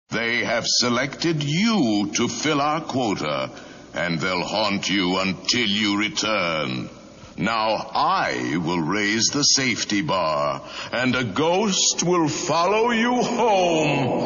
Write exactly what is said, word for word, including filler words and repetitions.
They have selected you to fill our quota, and they'll haunt you until you return. Now I will raise the safety bar, and a ghost will follow you home.